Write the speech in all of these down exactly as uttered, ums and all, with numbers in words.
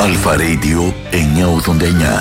Αλφα Radio εννιακόσια ογδόντα εννιά.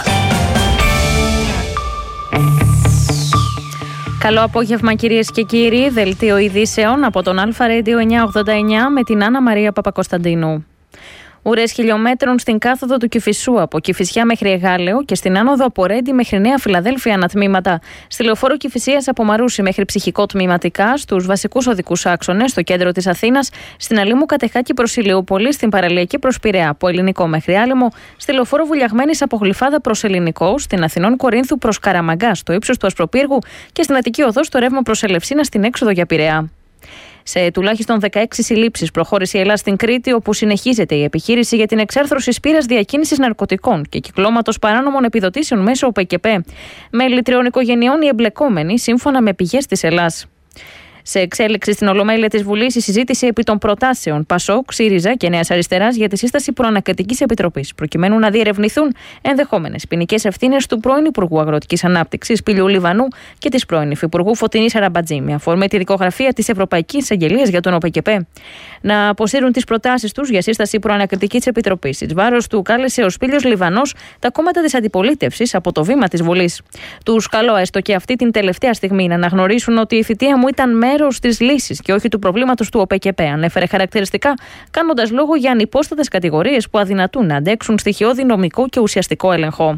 Καλό απόγευμα κυρίες και κύριοι, δελτίο ειδήσεων από τον Αλφα Radio εννιακόσια ογδόντα εννιά με την Άννα Μαρία Παπακοσταντίνου. Ουρές χιλιόμετρων στην κάθοδο του Κηφισού από Κηφισιά μέχρι Εγάλεο και στην άνοδο από Ρέντι μέχρι Νέα Φιλαδέλφια ανατμήματα. Στη λεωφόρο Κηφισίας από Μαρούσι μέχρι Ψυχικό τμήματικά, στους βασικούς οδικούς άξονες, στο κέντρο της Αθήνας, στην Αλήμου Κατεχάκη προς Ηλιούπολη, στην παραλιακή προς Πειραιά από Ελληνικό μέχρι Άλυμο, στη λεωφόρο Βουλιαγμένης από Γλυφάδα προς Ελληνικό, στην Αθηνών Κορίνθου προς Καραμαγκά, στο ύψος του Ασπροπύργου και στην Αττική Οδό στο ρεύμα προς Ελευσίνα στην έξοδο για Πειραιά. Σε τουλάχιστον δεκαέξι συλλήψεις προχώρησε η Ελλάδα στην Κρήτη, όπου συνεχίζεται η επιχείρηση για την εξάρθρωση σπήρας διακίνησης ναρκωτικών και κυκλώματος παράνομων επιδοτήσεων μέσω ΟΠΕΚΕΠΕ. Μέλη τριών οικογενειών οι εμπλεκόμενοι, σύμφωνα με πηγές της Ελλάς. Σε εξέλιξη στην Ολομέλεια της Βουλής η συζήτηση επί των προτάσεων ΠΑΣΟΚ, ΣΥΡΙΖΑ και Νέας Αριστεράς για τη σύσταση προανακριτικής επιτροπής, προκειμένου να διερευνηθούν ενδεχόμενες ποινικές ευθύνες του πρώην Υπουργού Αγροτικής Ανάπτυξης Πηλιού Λιβανού και της πρώην Υφυπουργού Φωτεινής Αραμπατζή, με αφορμή τη δικογραφία της Ευρωπαϊκής Αγγελίας για τον ΟΠΕΚΕΠΕ. Να αποσύρουν τις προτάσεις τους για σύσταση προανακριτικής επιτροπής. Εις βάρος του κάλεσε ο Σπήλιος Λιβανός τα κόμματα της αντιπολίτευσης από το βήμα της Βουλής. Τους καλώ έστω και αυτή την τελευταία στιγμή να αναγνωρίσουν ότι η θητεία μου ήταν μέρος της λύσης και όχι του προβλήματος του ΟΠΕΚΕΠΕ, ανέφερε χαρακτηριστικά, κάνοντας λόγο για ανυπόστατες κατηγορίες που αδυνατούν να αντέξουν στοιχειώδη νομικό και ουσιαστικό έλεγχο.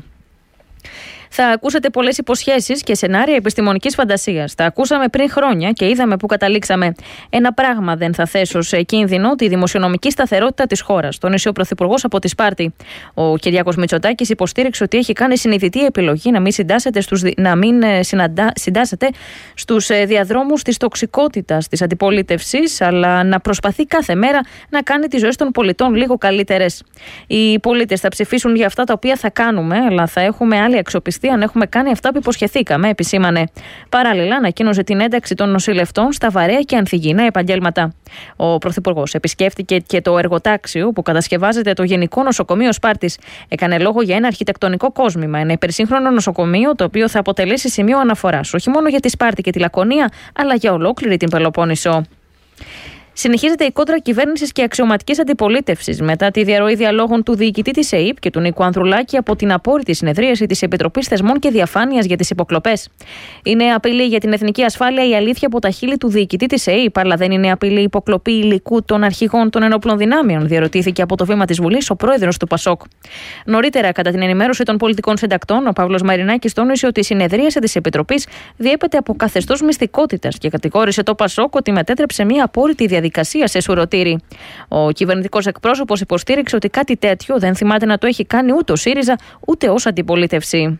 Θα ακούσατε πολλές υποσχέσεις και σενάρια επιστημονικής φαντασίας. Τα ακούσαμε πριν χρόνια και είδαμε που καταλήξαμε. Ένα πράγμα δεν θα θέσω σε κίνδυνο, τη δημοσιονομική σταθερότητα της χώρας, τόνισε ο Πρωθυπουργός από τη Σπάρτη. Ο Κυριάκος Μητσοτάκης υποστήριξε ότι έχει κάνει συνειδητή επιλογή να μην συντάσσεται στους, να μην συναντά, συντάσσεται στους διαδρόμους της τοξικότητας της αντιπολίτευσης, αλλά να προσπαθεί κάθε μέρα να κάνει τις ζωές των πολιτών λίγο καλύτερες. Οι πολίτες θα ψηφίσουν για αυτά τα οποία θα κάνουμε, αλλά θα έχουμε άλλη αξιοπιστία αν έχουμε κάνει αυτά που υποσχεθήκαμε, επισήμανε. Παράλληλα, ανακοίνωσε την ένταξη των νοσηλευτών στα βαρέα και ανθυγιεινά επαγγέλματα. Ο Πρωθυπουργός επισκέφτηκε και το εργοτάξιο που κατασκευάζεται το Γενικό Νοσοκομείο Σπάρτης. Έκανε λόγο για ένα αρχιτεκτονικό κόσμημα, ένα υπερσύγχρονο νοσοκομείο, το οποίο θα αποτελέσει σημείο αναφοράς όχι μόνο για τη Σπάρτη και τη Λακωνία, αλλά για ολόκληρη την Πελοπόννησο. Συνεχίζεται η κόντρα κυβέρνησης και αξιωματικής αντιπολίτευσης μετά τη διαρροή διαλόγων του διοικητή της ΕΥΠ και του Νίκου Ανδρουλάκη από την απόρριτη συνεδρίαση της Επιτροπής Θεσμών και Διαφάνειας για τις υποκλοπές. Είναι απειλή για την εθνική ασφάλεια η αλήθεια από τα χείλη του διοικητή της ΕΥΠ, αλλά δεν είναι απειλή υποκλοπή υλικού των αρχηγών των ενόπλων δυνάμεων, διαρωτήθηκε από το βήμα της Βουλής ο πρόεδρος του ΠΑΣΟΚ. Νωρίτερα, κατά την ενημέρωση των πολιτικών συντακτών, ο Παύλος Μαρινάκης τόνισε ότι η συνεδρίαση της Επιτροπής διέπεται από καθεστώς μυστικότητας και κατηγόρησε το ΠΑΣΟΚ ότι μετέτρεψε μια απόρριτη διαδικασία. Σε σουρωτήρι. Ο κυβερνητικός εκπρόσωπος υποστήριξε ότι κάτι τέτοιο δεν θυμάται να το έχει κάνει ούτε ο ΣΥΡΙΖΑ ούτε ως αντιπολίτευση.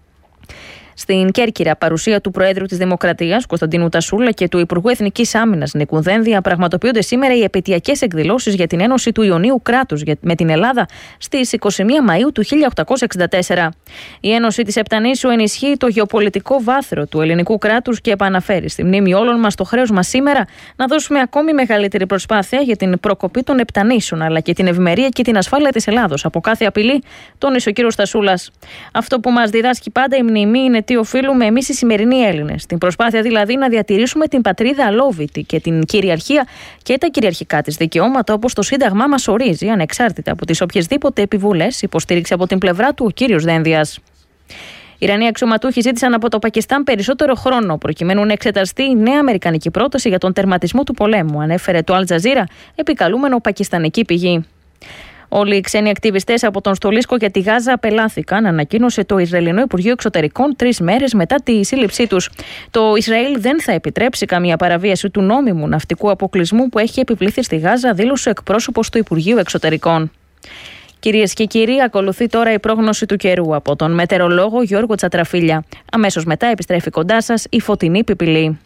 Στην Κέρκυρα, παρουσία του Προέδρου της Δημοκρατίας Κωνσταντίνου Τασούλα και του Υπουργού Εθνικής Άμυνας Νίκου Δένδια πραγματοποιούνται σήμερα οι επαιτειακές εκδηλώσεις για την Ένωση του Ιωνίου Κράτους με την Ελλάδα στις είκοσι μία Μαΐου του χίλια οκτακόσια εξήντα τέσσερα. Η Ένωση της Επτανήσου ενισχύει το γεωπολιτικό βάθρο του ελληνικού κράτους και επαναφέρει στη μνήμη όλων μας το χρέος μας σήμερα να δώσουμε ακόμη μεγαλύτερη προσπάθεια για την προκοπή των Επτανήσων, αλλά και την ευημερία και την ασφάλεια της Ελλάδος από κάθε απειλή, τόνισε ο κ. Τασούλας. Αυτό που μας διδάσκει πάντα η μνημή είναι τι οφείλουμε εμείς οι σημερινοί Έλληνες. Την προσπάθεια δηλαδή να διατηρήσουμε την πατρίδα αλόβητη και την κυριαρχία και τα κυριαρχικά της δικαιώματα όπως το Σύνταγμά μας ορίζει, ανεξάρτητα από τις οποιασδήποτε επιβουλές, υποστήριξε από την πλευρά του ο κύριος Δένδιας. Οι Ιρανοί αξιωματούχοι ζήτησαν από το Πακιστάν περισσότερο χρόνο προκειμένου να εξεταστεί η νέα αμερικανική πρόταση για τον τερματισμό του πολέμου, ανέφερε το Αλ Τζαζίρα, επικαλούμενο πακιστανική πηγή. Όλοι οι ξένοι ακτιβιστές από τον Στολίσκο και τη Γάζα απελάθηκαν, ανακοίνωσε το Ισραηλινό Υπουργείο Εξωτερικών τρεις μέρες μετά τη σύλληψή τους. Το Ισραήλ δεν θα επιτρέψει καμία παραβίαση του νόμιμου ναυτικού αποκλεισμού που έχει επιβληθεί στη Γάζα, δήλωσε ο εκπρόσωπος του Υπουργείου Εξωτερικών. Κυρίες και κύριοι, ακολουθεί τώρα η πρόγνωση του καιρού από τον μετεωρολόγο Γιώργο Τσατραφίλια. Αμέσως μετά επιστρέφει κοντά σας η Φωτεινή Πιπιλή.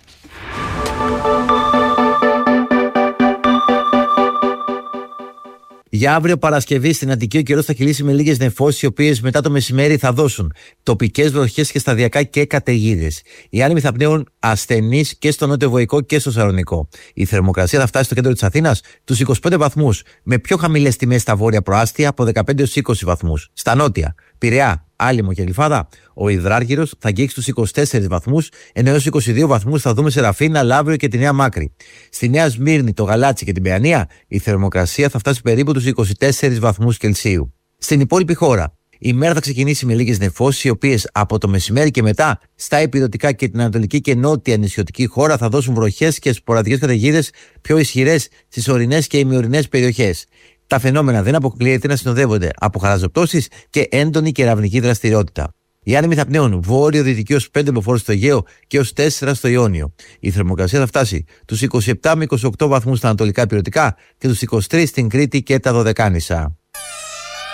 Για αύριο Παρασκευή στην Αττική ο καιρός θα κυλήσει με λίγες νεφώσεις, οι οποίες μετά το μεσημέρι θα δώσουν τοπικές βροχές και σταδιακά και καταιγίδες. Οι άνεμοι θα πνέουν ασθενείς και στο νότιο-βοϊκό και στο Σαλονικό. Η θερμοκρασία θα φτάσει στο κέντρο της Αθήνας τους είκοσι πέντε βαθμούς, με πιο χαμηλές τιμές στα βόρεια προάστια από δεκαπέντε έως είκοσι βαθμούς. Στα νότια, Πειραιά, Άλυμο και Γλυφάδα, ο υδράργυρος θα αγγίξει τους είκοσι τέσσερις βαθμούς, ενώ έως είκοσι δύο βαθμούς θα δούμε σε Ραφίνα, Λαύριο και τη Νέα Μάκρη. Στη Νέα Σμύρνη, το Γαλάτσι και την Παιανία, η θερμοκρασία θα φτάσει περίπου τους είκοσι τέσσερις βαθμούς Κελσίου. Στην υπόλοιπη χώρα, η μέρα θα ξεκινήσει με λίγες νεφώσεις, οι οποίες από το μεσημέρι και μετά στα ηπειρωτικά και την ανατολική και νότια νησιωτική χώρα θα δώσουν βροχές και σποραδικές καταιγίδες πιο ισχυρές στις ορεινές και ημιορεινές περιοχές. Τα φαινόμενα δεν αποκλείεται να συνοδεύονται από χαλαζοπτώσεις και έντονη κεραυνική δραστηριότητα. Οι άνεμοι θα πνέουν βόρειο-δυτική ως πέντε μποφόρ στο Αιγαίο και ως τέσσερα στο Ιόνιο. Η θερμοκρασία θα φτάσει τους είκοσι επτά με είκοσι οκτώ βαθμούς στα ανατολικά ηπειρωτικά και τους είκοσι τρεις στην Κρήτη και τα Δωδεκάνησα.